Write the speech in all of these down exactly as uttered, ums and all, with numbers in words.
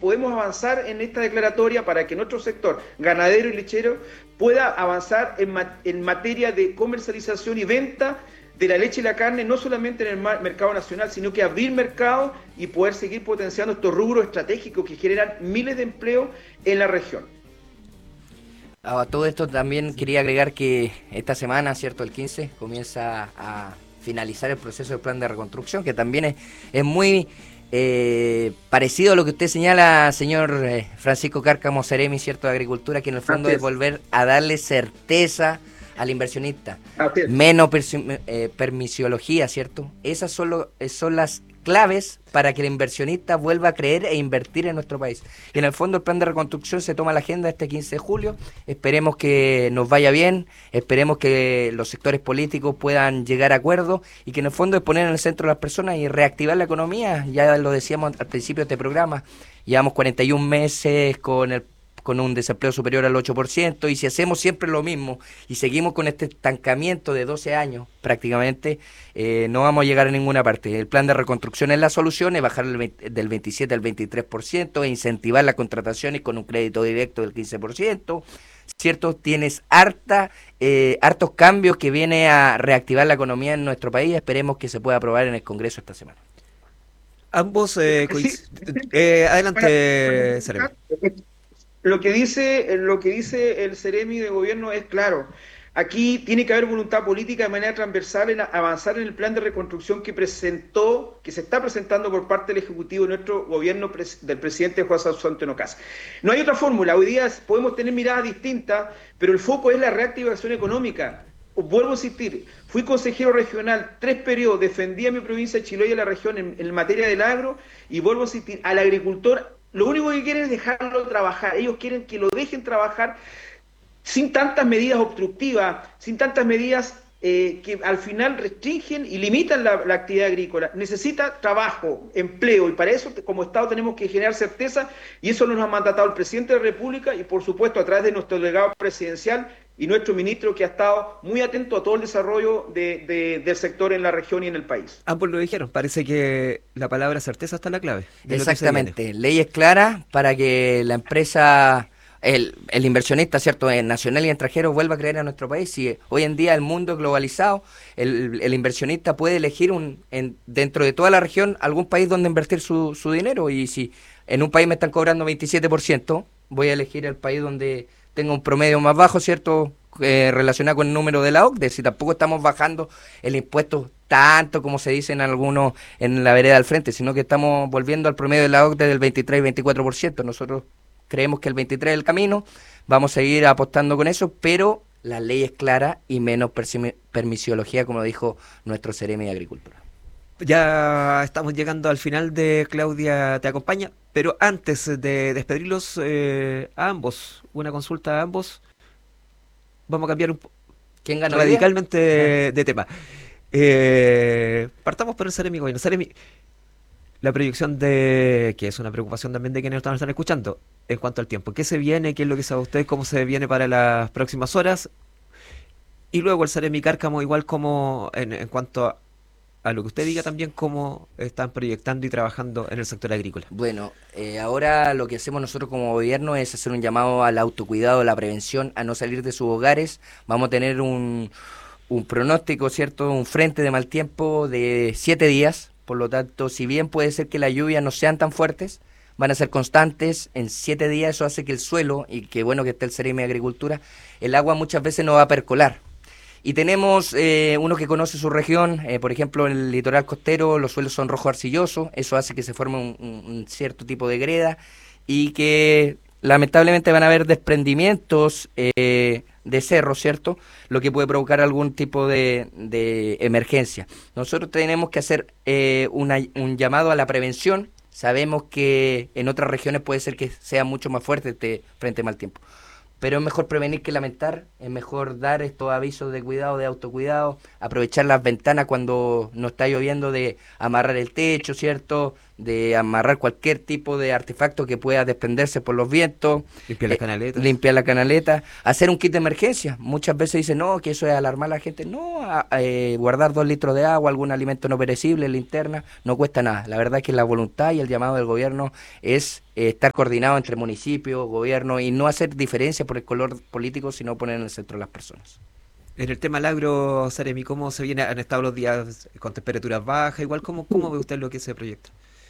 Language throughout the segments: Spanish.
podemos avanzar en esta declaratoria para que nuestro sector ganadero y lechero pueda avanzar en, ma en materia de comercialización y venta de la leche y la carne, no solamente en el mercado nacional, sino que abrir mercado y poder seguir potenciando estos rubros estratégicos que generan miles de empleos en la región. A todo esto también quería agregar que esta semana, cierto, el quince, comienza a finalizar el proceso del plan de reconstrucción, que también es, es muy eh, parecido a lo que usted señala, señor eh, Francisco Cárcamo Ceremi, cierto, de Agricultura, que en el fondo es. es volver a darle certeza al inversionista, menos eh, permisiología, ¿cierto? Esas son, lo, son las claves para que el inversionista vuelva a creer e invertir en nuestro país. Y en el fondo el plan de reconstrucción se toma la agenda este quince de julio, esperemos que nos vaya bien, esperemos que los sectores políticos puedan llegar a acuerdos y que en el fondo es poner en el centro a las personas y reactivar la economía. Ya lo decíamos al principio de este programa, llevamos cuarenta y un meses con el con un desempleo superior al ocho por ciento, y si hacemos siempre lo mismo y seguimos con este estancamiento de doce años prácticamente, eh, no vamos a llegar a ninguna parte. El plan de reconstrucción es la solución, es bajar el veinte, del veintisiete al veintitrés por ciento, e incentivar las contrataciones con un crédito directo del quince por ciento, ¿cierto? Tienes harta, eh, hartos cambios que viene a reactivar la economía en nuestro país, esperemos que se pueda aprobar en el Congreso esta semana. Ambos, eh, sí. eh, adelante, Ceremi. Lo que dice, lo que dice el Ceremi de gobierno es claro. Aquí tiene que haber voluntad política de manera transversal en avanzar en el plan de reconstrucción que presentó, que se está presentando por parte del Ejecutivo de nuestro gobierno del presidente Juan Antonio Kast. No hay otra fórmula. Hoy día podemos tener miradas distintas, pero el foco es la reactivación económica. Vuelvo a insistir, fui consejero regional tres periodos, defendí a mi provincia de Chiloé y a la región en, en materia del agro, y vuelvo a insistir, al agricultor lo único que quieren es dejarlo trabajar. Ellos quieren que lo dejen trabajar sin tantas medidas obstructivas, sin tantas medidas eh, que al final restringen y limitan la, la actividad agrícola. Necesita trabajo, empleo, y para eso como Estado tenemos que generar certeza, y eso nos ha mandatado el presidente de la República y por supuesto a través de nuestro delegado presidencial y nuestro ministro, que ha estado muy atento a todo el desarrollo de, de, del sector en la región y en el país. Ambos lo dijeron, parece que la palabra certeza está en la clave. Exactamente, leyes claras para que la empresa, el, el inversionista, ¿cierto?, en nacional y extranjero, vuelva a creer a nuestro país. Si hoy en día el mundo es globalizado, el, el inversionista puede elegir un en, dentro de toda la región algún país donde invertir su, su dinero, y si en un país me están cobrando veintisiete por ciento, voy a elegir el país donde tenga un promedio más bajo, ¿cierto?, eh, relacionado con el número de la O C D E. Si tampoco estamos bajando el impuesto tanto como se dice en algunos en la vereda del frente, sino que estamos volviendo al promedio de la O C D E del veintitrés y veinticuatro por ciento. Nosotros creemos que el veintitrés es el camino, vamos a seguir apostando con eso, pero la ley es clara y menos permisiología, como dijo nuestro Ceremi de Agricultura. Ya estamos llegando al final de Claudia Te Acompaña, pero antes de despedirlos eh, a ambos, una consulta a ambos, vamos a cambiar un ¿Quién ganó radicalmente de, de tema. Eh, partamos por el Ceremi Gobierno. Ceremi, la proyección de, que es una preocupación también de quienes nos están escuchando, en cuanto al tiempo. ¿Qué se viene? ¿Qué es lo que sabe usted? ¿Cómo se viene para las próximas horas? Y luego el Ceremi Cárcamo, igual como en, en cuanto a a lo que usted diga también, cómo están proyectando y trabajando en el sector agrícola. Bueno, eh, ahora lo que hacemos nosotros como gobierno es hacer un llamado al autocuidado, a la prevención, a no salir de sus hogares. Vamos a tener un, un pronóstico, ¿cierto?, un frente de mal tiempo de siete días, por lo tanto, si bien puede ser que las lluvias no sean tan fuertes, van a ser constantes en siete días. Eso hace que el suelo, y qué bueno que esté el Ceremi de Agricultura, el agua muchas veces no va a percolar. Y tenemos eh, uno que conoce su región, eh, por ejemplo, en el litoral costero los suelos son rojo arcillosos, eso hace que se forme un, un cierto tipo de greda y que lamentablemente van a haber desprendimientos eh, de cerro, ¿cierto? Lo que puede provocar algún tipo de, de emergencia. Nosotros tenemos que hacer eh, una, un llamado a la prevención. Sabemos que en otras regiones puede ser que sea mucho más fuerte este frente a mal tiempo, pero es mejor prevenir que lamentar, es mejor dar estos avisos de cuidado, de autocuidado, aprovechar las ventanas cuando no está lloviendo, de amarrar el techo, ¿cierto?, de amarrar cualquier tipo de artefacto que pueda desprenderse por los vientos, Limpiar las canaletas. limpiar la canaleta, hacer un kit de emergencia. Muchas veces dicen, no, que eso es alarmar a la gente. No, a, eh, guardar dos litros de agua, algún alimento no perecible, linterna, no cuesta nada. La verdad es que la voluntad y el llamado del gobierno es eh, estar coordinado entre municipio, gobierno y no hacer diferencia por el color político, sino poner en el centro a las personas. En el tema del agro, Saremi, ¿cómo se viene? ¿Han estado los días con temperaturas bajas? Igual, ¿cómo, cómo ve usted lo que es ese proyecto?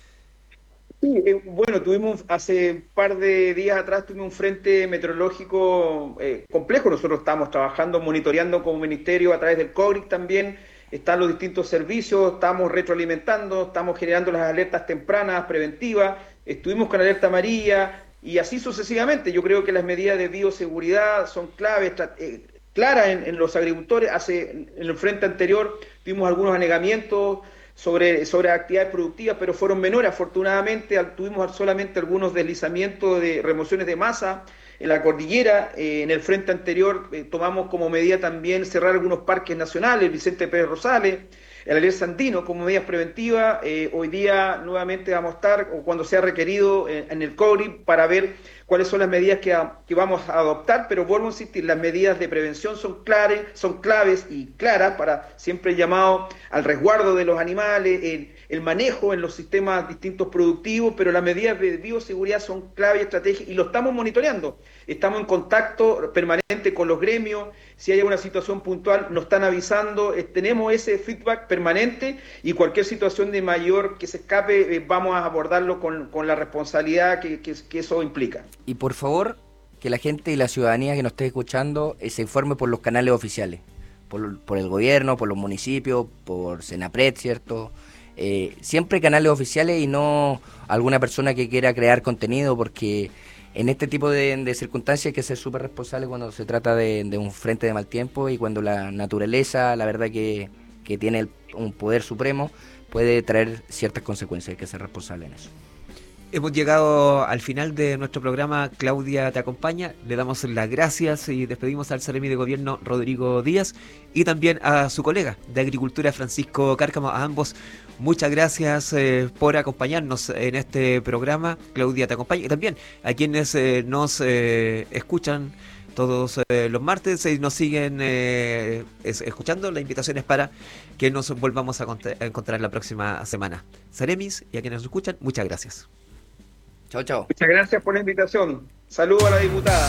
Sí, eh, bueno, tuvimos hace un par de días atrás tuvimos un frente meteorológico eh, complejo. Nosotros estamos trabajando, monitoreando como ministerio a través del COGRIC también. Están los distintos servicios, estamos retroalimentando, estamos generando las alertas tempranas, preventivas. Estuvimos con alerta amarilla y así sucesivamente. Yo creo que las medidas de bioseguridad son claves, eh, claras en, en los agricultores. Hace, en el frente anterior tuvimos algunos anegamientos sobre, sobre actividades productivas, pero fueron menores. Afortunadamente tuvimos solamente algunos deslizamientos de remociones de masa en la cordillera. Eh, en el frente anterior eh, tomamos como medida también cerrar algunos parques nacionales, Vicente Pérez Rosales, el Ariel Sandino, como medidas preventivas. Eh, hoy día nuevamente vamos a estar, o cuando sea requerido, en, en el COGRIC para ver cuáles son las medidas que, a, que vamos a adoptar, pero vuelvo a insistir, las medidas de prevención son, clave, son claves y claras para siempre el llamado al resguardo de los animales, el, el manejo en los sistemas distintos productivos, pero las medidas de bioseguridad son clave y estrategia y lo estamos monitoreando. Estamos en contacto permanente con los gremios, si hay alguna situación puntual nos están avisando, eh, tenemos ese feedback permanente y cualquier situación de mayor que se escape, eh, vamos a abordarlo con, con la responsabilidad que, que, que eso implica. Y por favor, que la gente y la ciudadanía que nos esté escuchando eh, se informe por los canales oficiales, por, por el gobierno, por los municipios, por Senapred, ¿cierto? Eh, siempre canales oficiales y no alguna persona que quiera crear contenido, porque en este tipo de, de circunstancias hay que ser súper responsable cuando se trata de, de un frente de mal tiempo y cuando la naturaleza, la verdad que, que tiene el, un poder supremo, puede traer ciertas consecuencias. Hay que ser responsable en eso. Hemos llegado al final de nuestro programa. Claudia te acompaña. Le damos las gracias y despedimos al Seremi de Gobierno Rodrigo Díaz y también a su colega de Agricultura Francisco Cárcamo. A ambos muchas gracias eh, por acompañarnos en este programa. Claudia te acompaña y también a quienes eh, nos eh, escuchan todos eh, los martes y nos siguen eh, es, escuchando. La invitación es para que nos volvamos a, a encontrar la próxima semana. Seremis y a quienes nos escuchan, muchas gracias. Chao, chao. Muchas gracias por la invitación. Saludos a la diputada.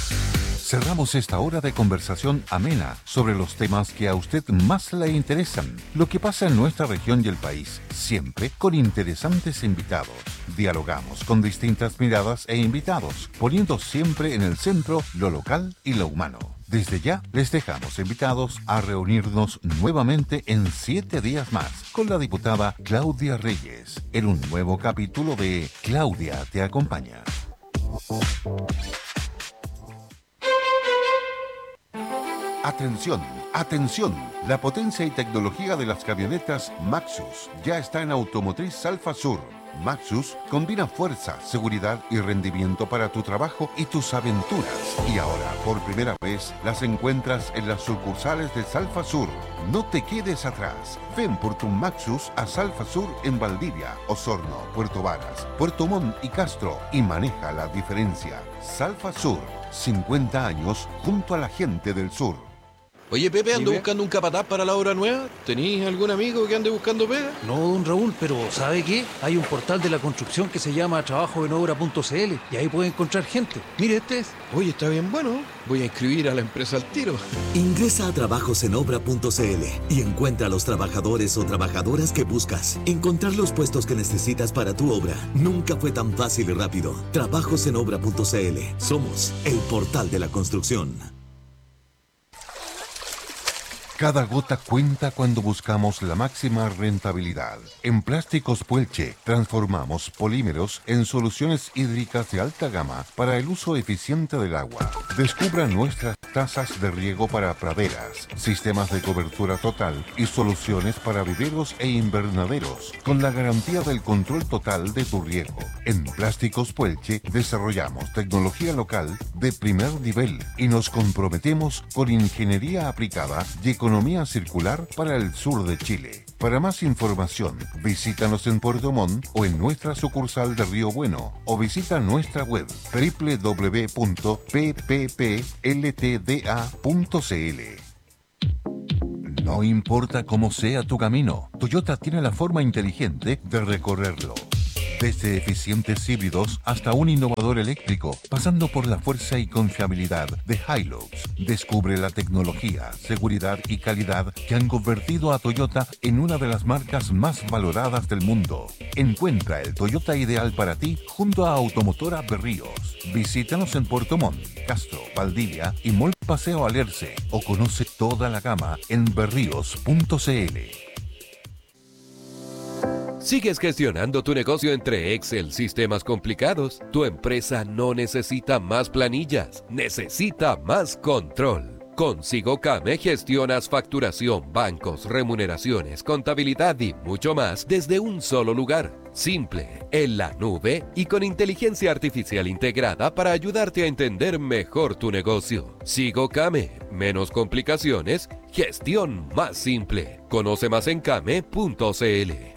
Cerramos esta hora de conversación amena sobre los temas que a usted más le interesan, lo que pasa en nuestra región y el país, siempre con interesantes invitados. Dialogamos con distintas miradas e invitados, poniendo siempre en el centro lo local y lo humano. Desde ya les dejamos invitados a reunirnos nuevamente en siete días más con la diputada Claudia Reyes en un nuevo capítulo de Claudia te acompaña. Atención, atención, la potencia y tecnología de las camionetas Maxus ya está en Automotriz Salfa Sur. Maxus combina fuerza, seguridad y rendimiento para tu trabajo y tus aventuras. Y ahora, por primera vez, las encuentras en las sucursales de Salfa Sur. No te quedes atrás. Ven por tu Maxus a Salfa Sur en Valdivia, Osorno, Puerto Varas, Puerto Montt y Castro y maneja la diferencia. Salfa Sur, cincuenta años junto a la gente del sur. Oye, Pepe, ando Dime. buscando un capataz para la obra nueva. ¿Tenís algún amigo que ande buscando pega? No, don Raúl, pero ¿sabe qué? Hay un portal de la construcción que se llama trabajo en obra punto c l y ahí puede encontrar gente. Mire, este es. Oye, está bien bueno. Voy a inscribir a la empresa al tiro. Ingresa a trabajos en obra punto c l y encuentra a los trabajadores o trabajadoras que buscas. Encontrar los puestos que necesitas para tu obra nunca fue tan fácil y rápido. trabajos en obra punto c l. Somos el portal de la construcción. Cada gota cuenta cuando buscamos la máxima rentabilidad. En Plásticos Puelche transformamos polímeros en soluciones hídricas de alta gama para el uso eficiente del agua. Descubra nuestras tazas de riego para praderas, sistemas de cobertura total y soluciones para viveros e invernaderos, con la garantía del control total de tu riego. En Plásticos Puelche desarrollamos tecnología local de primer nivel y nos comprometemos con ingeniería aplicada y economía circular para el sur de Chile. Para más información, visítanos en Puerto Montt o en nuestra sucursal de Río Bueno o visita nuestra web doble u doble u doble u punto p p p l t d a punto c l. No importa cómo sea tu camino, Toyota tiene la forma inteligente de recorrerlo. Desde eficientes híbridos hasta un innovador eléctrico, pasando por la fuerza y confiabilidad de Hilux. Descubre la tecnología, seguridad y calidad que han convertido a Toyota en una de las marcas más valoradas del mundo. Encuentra el Toyota ideal para ti junto a Automotora Berríos. Visítanos en Puerto Montt, Castro, Valdivia y Mall Paseo Alerce o conoce toda la gama en berríos punto c l. ¿Sigues gestionando tu negocio entre Excel, sistemas complicados? Tu empresa no necesita más planillas, necesita más control. Con SigoCame gestionas facturación, bancos, remuneraciones, contabilidad y mucho más desde un solo lugar. Simple, en la nube y con inteligencia artificial integrada para ayudarte a entender mejor tu negocio. SigoCame, menos complicaciones, gestión más simple. Conoce más en came punto c l.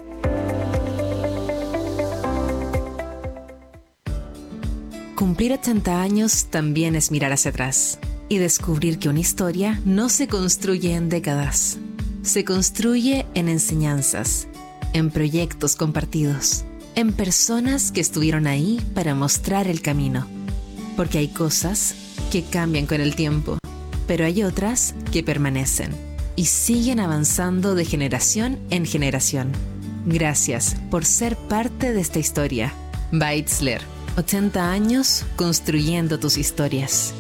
Cumplir ochenta años también es mirar hacia atrás y descubrir que una historia no se construye en décadas, se construye en enseñanzas, en proyectos compartidos, en personas que estuvieron ahí para mostrar el camino. Porque hay cosas que cambian con el tiempo, pero hay otras que permanecen y siguen avanzando de generación en generación. Gracias por ser parte de esta historia. Beitzler. ochenta años construyendo tus historias.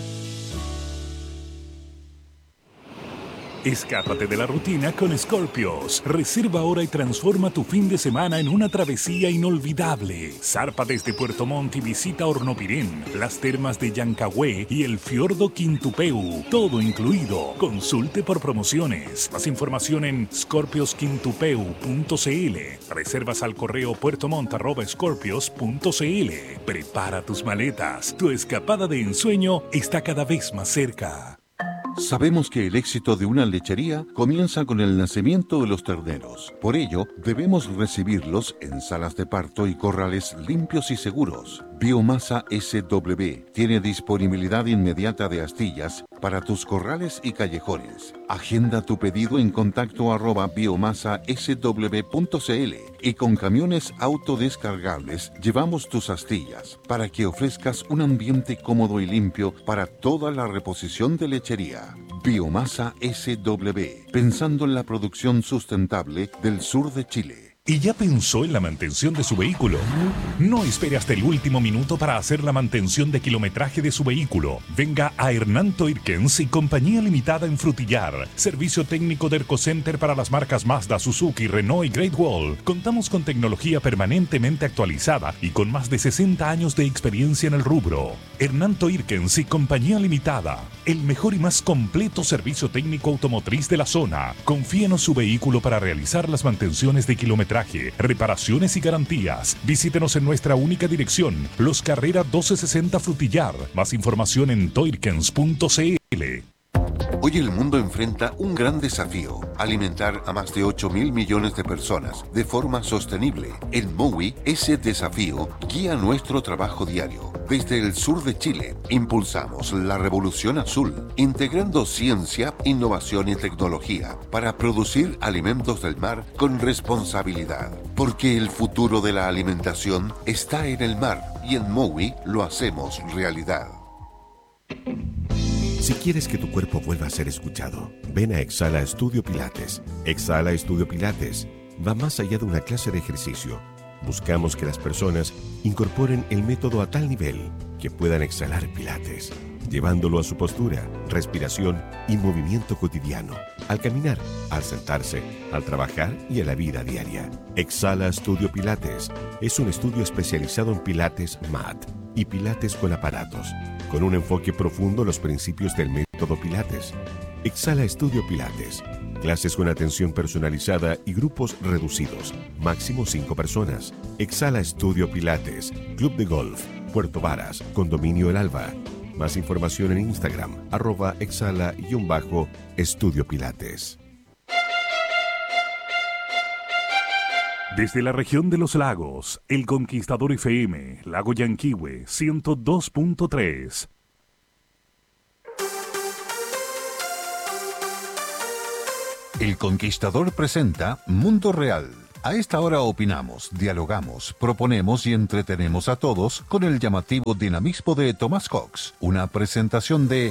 Escápate de la rutina con Scorpios. Reserva ahora y transforma tu fin de semana en una travesía inolvidable. Zarpa desde Puerto Montt y visita Hornopirén, las termas de Yancagüe y el fiordo Quintupeu. Todo incluido. Consulte por promociones. Más información en scorpios quintupeu punto c l. Reservas al correo puertomont arroba scorpios punto c l. Prepara tus maletas. Tu escapada de ensueño está cada vez más cerca. Sabemos que el éxito de una lechería comienza con el nacimiento de los terneros. Por ello, debemos recibirlos en salas de parto y corrales limpios y seguros. Biomasa S W tiene disponibilidad inmediata de astillas para tus corrales y callejones. Agenda tu pedido en contacto arroba biomasa s w punto c l y con camiones autodescargables llevamos tus astillas para que ofrezcas un ambiente cómodo y limpio para toda la reposición de lechería. Biomasa S W, pensando en la producción sustentable del sur de Chile. ¿Y ya pensó en la mantención de su vehículo? No espere hasta el último minuto para hacer la mantención de kilometraje de su vehículo. Venga a Hernán Toirkens y Compañía Limitada en Frutillar. Servicio técnico de Ercocenter para las marcas Mazda, Suzuki, Renault y Great Wall. Contamos con tecnología permanentemente actualizada y con más de sesenta años de experiencia en el rubro. Hernán Toirkens y Compañía Limitada. El mejor y más completo servicio técnico automotriz de la zona. Confíenos su vehículo para realizar las mantenciones de kilometraje, reparaciones y garantías. Visítenos en nuestra única dirección, Los Carrera doce sesenta Frutillar. Más información en toirkens punto c l. Hoy el mundo enfrenta un gran desafío: alimentar a más de ocho mil millones de personas de forma sostenible. En Mowi, ese desafío guía nuestro trabajo diario. Desde el sur de Chile, impulsamos la revolución azul, integrando ciencia, innovación y tecnología para producir alimentos del mar con responsabilidad. Porque el futuro de la alimentación está en el mar y en Mowi lo hacemos realidad. Si quieres que tu cuerpo vuelva a ser escuchado, ven a Exhala Estudio Pilates. Exhala Estudio Pilates va más allá de una clase de ejercicio. Buscamos que las personas incorporen el método a tal nivel que puedan exhalar Pilates, llevándolo a su postura, respiración y movimiento cotidiano, al caminar, al sentarse, al trabajar y a la vida diaria. Exhala Estudio Pilates es un estudio especializado en Pilates Mat y Pilates con aparatos, con un enfoque profundo en los principios del método Pilates. Exhala Estudio Pilates. Clases con atención personalizada y grupos reducidos. Máximo cinco personas. Exhala Estudio Pilates. Club de Golf. Puerto Varas. Condominio El Alba. Más información en Instagram. Arroba exhala-estudio Pilates. Desde la región de los lagos, El Conquistador F M, Lago Yanquihue, ciento dos punto tres. El Conquistador presenta Mundo Real. A esta hora opinamos, dialogamos, proponemos y entretenemos a todos con el llamativo dinamismo de Tomás Cox. Una presentación de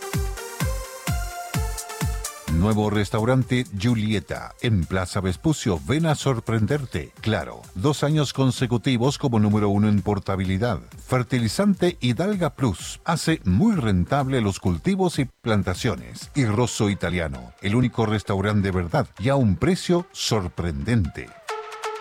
nuevo restaurante Julieta en Plaza Vespucio. Ven a sorprenderte. Claro, dos años consecutivos como número uno en portabilidad. Fertilizante Hidalga Plus hace muy rentable los cultivos y plantaciones. Y Rosso Italiano, el único restaurante de verdad y a un precio sorprendente.